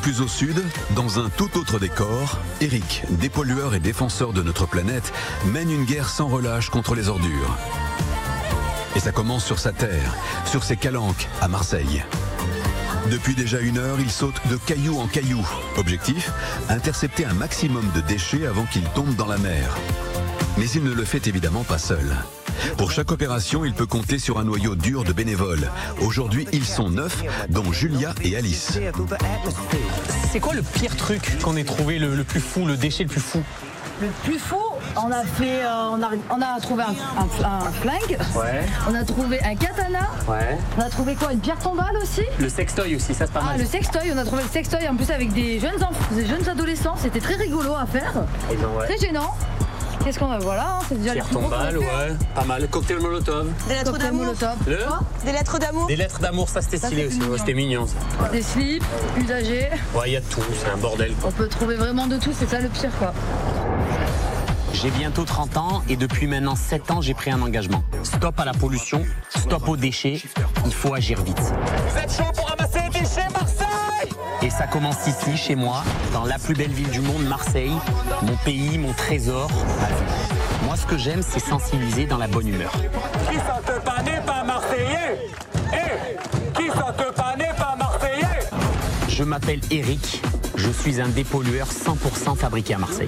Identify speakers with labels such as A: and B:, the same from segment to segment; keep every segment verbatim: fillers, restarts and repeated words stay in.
A: plus au sud, dans un tout autre décor, Eric, dépollueur et défenseur de notre planète, mène une guerre sans relâche contre les ordures. Et ça commence sur sa terre, sur ses calanques, à Marseille. Depuis déjà une heure, il saute de caillou en caillou. Objectif, intercepter un maximum de déchets avant qu'ils tombent dans la mer. Mais il ne le fait évidemment pas seul. Pour chaque opération, il peut compter sur un noyau dur de bénévoles. Aujourd'hui, ils sont neuf, dont Julia et Alice.
B: C'est quoi le pire truc qu'on ait trouvé, le, le plus fou, le déchet le plus fou?
C: Le plus fou, on a fait, euh, on, a, on a trouvé un, un, un flingue,
B: Ouais.
C: On a trouvé un katana,
B: Ouais.
C: On a trouvé quoi, une pierre tombale aussi.
B: Le sextoy aussi, ça c'est pas
C: Ah,
B: mal.
C: le sextoy, on a trouvé le sextoy en plus avec des jeunes enfants, des jeunes adolescents, c'était très rigolo à faire,
B: Et ben ouais.
C: très gênant. Qu'est-ce qu'on a, voilà, hein, c'est déjà
B: Pierre
C: le plus gros
B: tombale,
C: qu'on a fait.
B: ouais. Pas mal. Cocktail molotov.
D: Des lettres
C: Cocktail
D: d'amour.
C: molotov.
B: Le
C: Quoi
D: Des lettres d'amour.
B: Des lettres d'amour, ça c'était
C: Ça,
B: stylé
C: c'est
B: aussi.
C: mignon.
B: Ouais, c'était mignon ça.
C: Des slips usagés,
B: Ouais, il y a de tout, c'est un bordel quoi.
C: on peut trouver vraiment de tout, c'est ça le pire quoi.
E: J'ai bientôt trente ans et depuis maintenant sept ans, j'ai pris un engagement. Stop à la pollution, stop aux déchets, il faut agir vite.
B: Vous êtes chaud pour ramasser les déchets, Marseille?
E: Et ça commence ici, chez moi, dans la plus belle ville du monde, Marseille, mon pays, mon trésor. Moi, ce que j'aime, c'est sensibiliser dans la bonne humeur.
B: Qui saute pas n'est pas Marseillais? Eh, qui saute pas n'est pas Marseillais?
E: Je m'appelle Eric, je suis un dépollueur cent pour cent fabriqué à Marseille.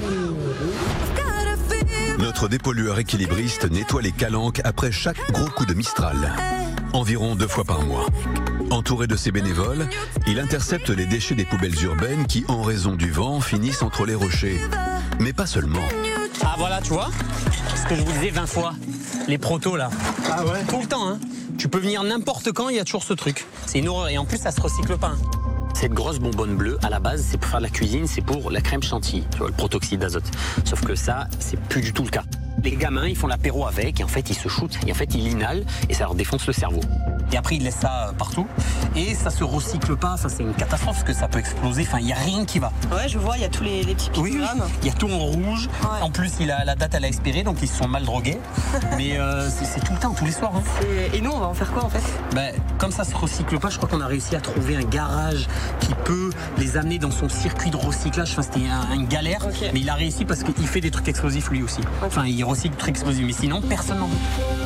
A: Notre dépollueur équilibriste nettoie les calanques après chaque gros coup de Mistral. Environ deux fois par mois. Entouré de ses bénévoles, il intercepte les déchets des poubelles urbaines qui, en raison du vent, finissent entre les rochers. Mais pas seulement.
E: Ah voilà, tu vois ce que je vous disais vingt fois, les protos là.
B: Ah ouais?
E: Tout le temps, hein. Tu peux venir n'importe quand, il y a toujours ce truc. C'est une horreur et en plus ça se recycle pas. Hein. Cette grosse bonbonne bleue, à la base, c'est pour faire de la cuisine, c'est pour la crème chantilly, tu vois, le protoxyde d'azote. Sauf que ça, c'est plus du tout le cas. Les gamins, ils font l'apéro avec et en fait, ils se shootent. Et en fait, ils inhalent et ça leur défonce le cerveau. Et après, ils laissent ça partout et ça se recycle pas. Enfin, c'est une catastrophe parce que ça peut exploser. Enfin, il n'y a rien qui va.
D: Ouais, je vois, il y a tous les, les petits
E: Oui, oui.
D: pictogrammes.
E: Il y a tout en rouge.
D: Ouais.
E: En plus, il a, la date, elle a expiré, donc ils se sont mal drogués. Mais euh, c'est c'est tout le temps, tous les soirs. Hein.
D: Et, et nous, on va en faire quoi en fait?
E: Ben, comme ça se recycle pas, je crois qu'on a réussi à trouver un garage qui peut les amener dans son circuit de recyclage. Enfin, c'était un, une galère,
D: Okay.
E: mais il a réussi parce qu'il fait des trucs explosifs lui aussi. Enfin, il recycle des trucs explosifs, mais sinon, personne n'en veut.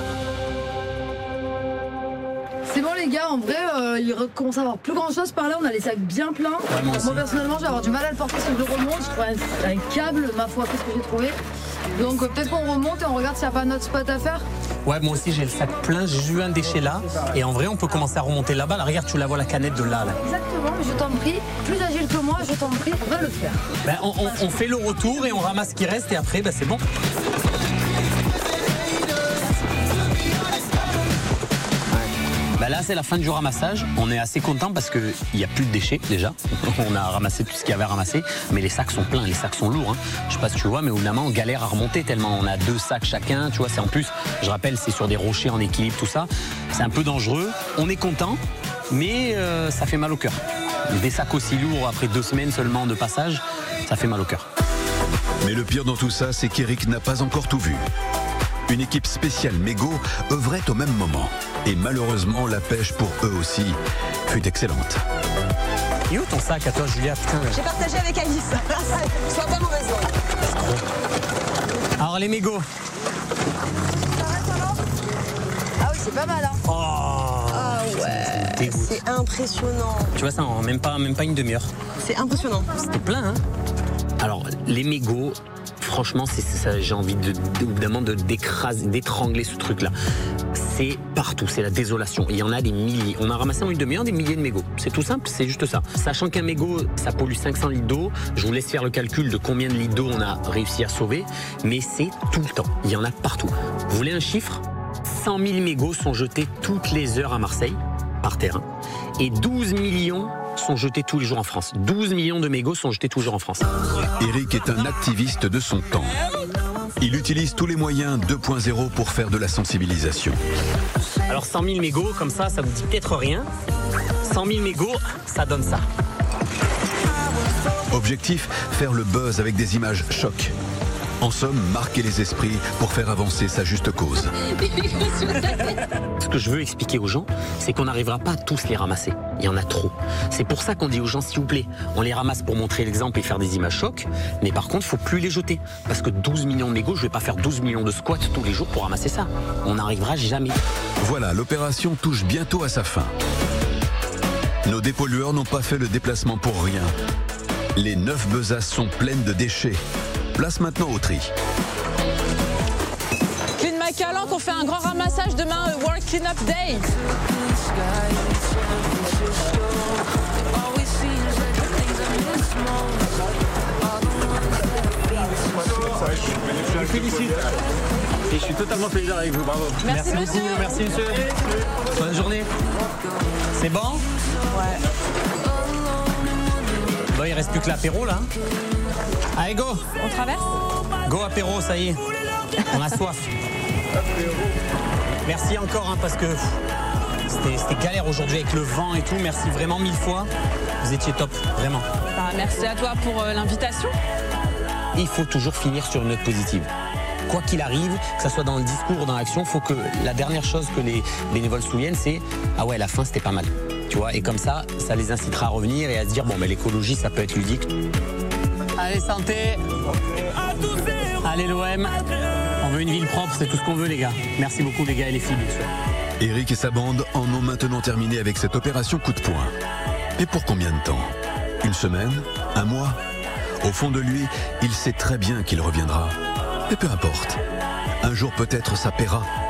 C: C'est bon les gars, en vrai, euh, il commence à avoir plus grand chose par là, on a les sacs bien pleins.
E: moi aussi.
C: Moi personnellement, je vais avoir du mal à le porter si je le remonte. Je trouve un, un câble, ma foi, qu'est-ce que j'ai trouvé. Donc euh, peut-être qu'on remonte et on regarde s'il n'y a pas un autre spot à faire.
E: Ouais, moi aussi j'ai le sac plein, j'ai juste eu un déchet là. Et en vrai, on peut commencer à remonter là-bas. Là, regarde, tu la vois la canette de là. là.
C: Exactement, mais je t'en prie, plus agile que moi, je t'en prie, on va le faire.
E: Ben, on, on- on fait le retour et on ramasse ce qui reste et après, ben, c'est bon. Bah là, c'est la fin du ramassage. On est assez content parce qu'il n'y a plus de déchets déjà. On a ramassé tout ce qu'il y avait à ramasser. Mais les sacs sont pleins, les sacs sont lourds. Hein. Je sais pas si tu vois, mais évidemment, on galère à remonter tellement on a deux sacs chacun. Tu vois, c'est en plus, je rappelle, c'est sur des rochers en équilibre, tout ça. C'est un peu dangereux. On est content, mais euh, ça fait mal au cœur. Des sacs aussi lourds après deux semaines seulement de passage, ça fait mal au cœur.
A: Mais le pire dans tout ça, c'est qu'Eric n'a pas encore tout vu. Une équipe spéciale mégot œuvrait au même moment. Et malheureusement, la pêche pour eux aussi fut excellente.
E: Et où ton sac à toi, Julia? Putain.
D: J'ai partagé avec Alice. Sois pas mauvaise langue.
E: Alors les mégots.
C: Ah oui, c'est pas mal, hein.
E: Oh,
D: Ah ouais,
E: dégoûte.
D: c'est impressionnant.
E: Tu vois ça en même pas, même pas une demi-heure.
D: C'est impressionnant.
E: C'était plein, hein. Alors, les mégots, franchement, c'est ça, j'ai envie de, évidemment de d'écraser, d'étrangler ce truc-là. C'est partout, c'est la désolation. Il y en a des milliers. On a ramassé en une demi-heure des milliers de mégots. C'est tout simple, c'est juste ça. Sachant qu'un mégot, ça pollue cinq cents litres d'eau. Je vous laisse faire le calcul de combien de litres d'eau on a réussi à sauver. Mais c'est tout le temps. Il y en a partout. Vous voulez un chiffre? cent mille mégots sont jetés toutes les heures à Marseille, par terre. Et douze millions sont jetés tous les jours en France. douze millions de mégots sont jetés tous les jours en France.
A: Eric est un activiste de son temps. Il utilise tous les moyens deux point zéro pour faire de la sensibilisation.
E: Alors cent mille mégots, comme ça, ça vous dit peut-être rien. cent mille mégots, ça donne ça.
A: Objectif, faire le buzz avec des images choc. En somme, marquer les esprits pour faire avancer sa juste cause.
E: Ce que je veux expliquer aux gens, c'est qu'on n'arrivera pas à tous les ramasser. Il y en a trop. C'est pour ça qu'on dit aux gens, s'il vous plaît, on les ramasse pour montrer l'exemple et faire des images chocs, mais par contre, il ne faut plus les jeter. Parce que douze millions de mégots, je ne vais pas faire douze millions de squats tous les jours pour ramasser ça. On n'arrivera jamais.
A: Voilà, l'opération touche bientôt à sa fin. Nos dépollueurs n'ont pas fait le déplacement pour rien. Les neuf besaces sont pleines de déchets. Place maintenant au tri.
F: Clean My Calanque, on fait un grand ramassage demain, euh, World Clean Up Day.
G: Je vous félicite. Et je suis totalement plaisir avec vous, bravo.
F: Merci,
G: merci
F: monsieur.
G: beaucoup, merci monsieur. Bonne journée. C'est bon?
F: Ouais.
G: Bon, il reste plus que l'apéro là. Allez, go!
F: On traverse?
G: Go apéro, ça y est. On a soif. Merci encore, hein, parce que c'était c'était galère aujourd'hui avec le vent et tout. Merci vraiment mille fois. Vous étiez top, vraiment.
F: Bah, merci à toi pour euh, l'invitation.
E: Il faut toujours finir sur une note positive. Quoi qu'il arrive, que ce soit dans le discours ou dans l'action, il faut que la dernière chose que les bénévoles se souviennent, c'est « Ah ouais, la fin, c'était pas mal ». Tu vois, et comme ça, ça les incitera à revenir et à se dire « Bon, mais l'écologie, ça peut être ludique ».
G: Allez, santé. Allez, l'O M. On veut une ville propre, c'est tout ce qu'on veut, les gars. Merci beaucoup, les gars et les filles, bien sûr.
A: Eric et sa bande en ont maintenant terminé avec cette opération coup de poing. Et pour combien de temps? Une semaine? Un mois? Au fond de lui, il sait très bien qu'il reviendra. Et peu importe. Un jour peut-être ça paiera.